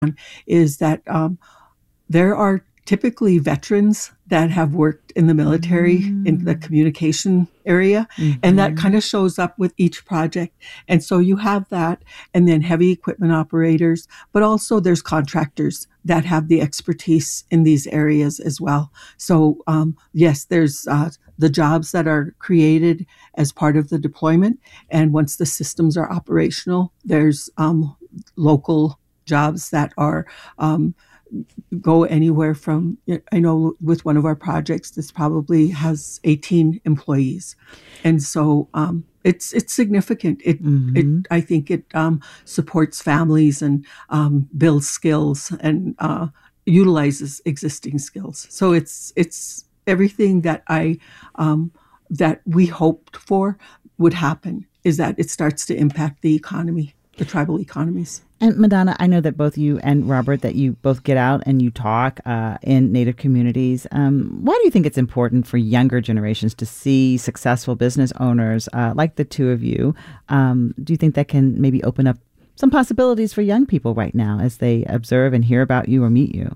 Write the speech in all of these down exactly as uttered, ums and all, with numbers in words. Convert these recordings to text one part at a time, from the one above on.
is that um, there are typically veterans that have worked in the military mm. in the communication area, mm-hmm. and that kind of shows up with each project. And so you have that, and then heavy equipment operators, but also there's contractors that have the expertise in these areas as well. So um, yes, there's uh, the jobs that are created as part of the deployment, and once the systems are operational, there's um, local jobs that are um, go anywhere from, I know with one of our projects, this probably has eighteen employees. And so um, it's it's significant. It, mm-hmm. it I think it um, supports families and um, builds skills and uh, utilizes existing skills. So it's it's everything that I um, that we hoped for would happen, is that it starts to impact the economy, the tribal economies. And Madonna, I know that both you and Robert, that you both get out and you talk uh, in Native communities. Um, why do you think it's important for younger generations to see successful business owners uh, like the two of you? Um, do you think that can maybe open up some possibilities for young people right now as they observe and hear about you or meet you?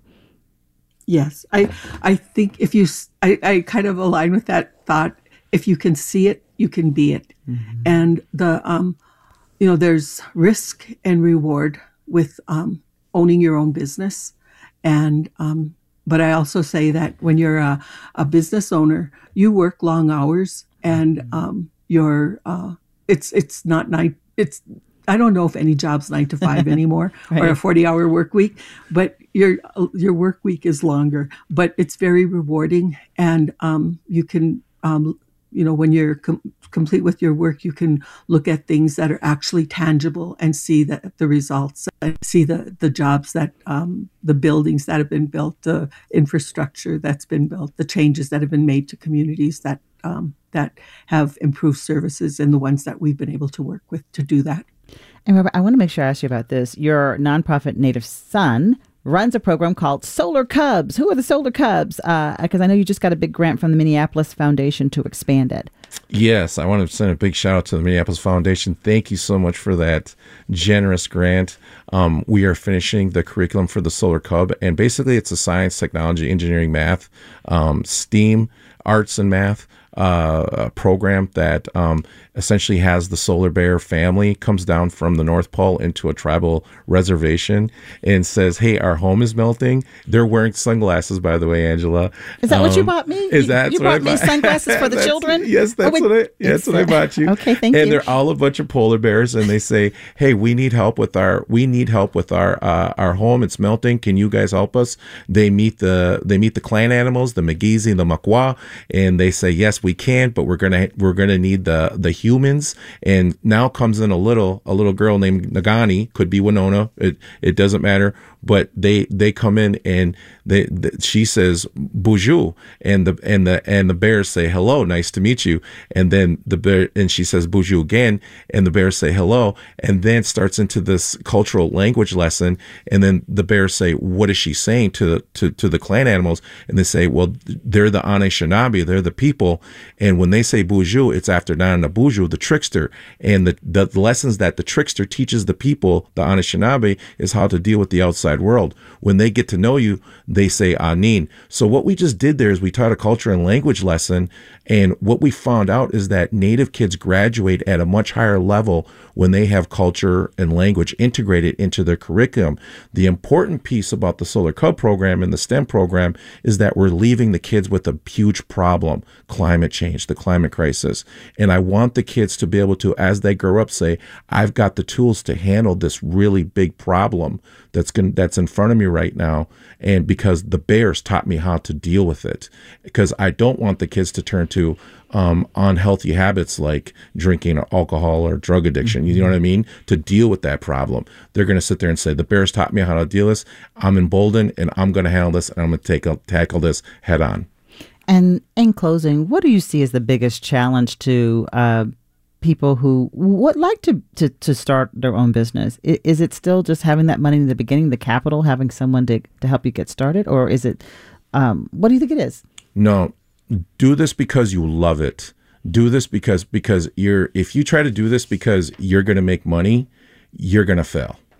Yes, I I think if you, I, I kind of align with that thought. If you can see it, you can be it. Mm-hmm. And the um. You know, there's risk and reward with um, owning your own business. And, um, but I also say that when you're a, a business owner, you work long hours and um, you're, uh, it's, it's not nine, it's, I don't know if any job's nine to five anymore right. or a forty hour work week, but your, your work week is longer, but it's very rewarding. And um, you can, um, you know, when you're com- complete with your work, you can look at things that are actually tangible and see that the results, and see the, the jobs that, um, the buildings that have been built, the infrastructure that's been built, the changes that have been made to communities that, um, that have improved services, and the ones that we've been able to work with to do that. And Robert, I want to make sure I ask you about this. Your nonprofit Native Sun runs a program called Solar Cubs. Who are the Solar Cubs? Because uh, I know you just got a big grant from the Minneapolis Foundation to expand it. Yes, I want to send a big shout out to the Minneapolis Foundation. Thank you so much for that generous grant. Um, we are finishing the curriculum for the Solar Cub, and basically it's a science, technology, engineering, math, um, STEAM, arts and math uh, a program that um, essentially has the Solar Bear family comes down from the North Pole into a tribal reservation and says, hey, our home is melting. They're wearing sunglasses, by the way, Angela. Is that um, what you bought me? Is that you, you bought me sunglasses for the children? Yes, that's, oh, what, I, that's what I bought you. Okay, thank and you. And they're all a bunch of polar bears, and they say, hey, we need help with our we need help with our uh, our home. It's melting. Can you guys help us? They meet the they meet the clan animals, the Magizi and the Makwa, and they say, yes, we can, but we're gonna we're gonna need the the humans. And now comes in a little a little girl named Nagani, could be Winona, it it doesn't matter, but they they come in and they, they she says bonjour, and the and the and the bears say hello, nice to meet you, and then the bear and she says bonjour again, and the bears say hello, and then starts into this cultural language lesson, and then the bears say, what is she saying to the to, to the clan animals? And they say, well, they're the Anishinaabe, they're the people, and when they say bonjour, it's after Nana Buju, the trickster, and the, the lessons that the trickster teaches the people, the Anishinaabe, is how to deal with the outside world. When they get to know you, they say Anin. So what we just did there is we taught a culture and language lesson, and what we found out is that Native kids graduate at a much higher level when they have culture and language integrated into their curriculum. The important piece about the Solar Cub program and the STEM program is that we're leaving the kids with a huge problem, climate change, the climate crisis. And I want the kids to be able to, as they grow up, say, I've got the tools to handle this really big problem that's going that's in front of me right now. And because the bears taught me how to deal with it, because I don't want the kids to turn to um, unhealthy habits like drinking or alcohol or drug addiction. Mm-hmm. You know what I mean? To deal with that problem, they're going to sit there and say, the bears taught me how to deal with this. I'm emboldened, and I'm going to handle this, and I'm going to take a, tackle this head on. And in closing, what do you see as the biggest challenge to uh, people who would like to, to, to start their own business? Is, is it still just having that money in the beginning, the capital, having someone to, to help you get started? Or is it, um, what do you think it is? No, do this because you love it. Do this because, because you're, if you try to do this because you're going to make money, you're going to fail.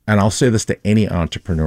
and I'll say this to any entrepreneur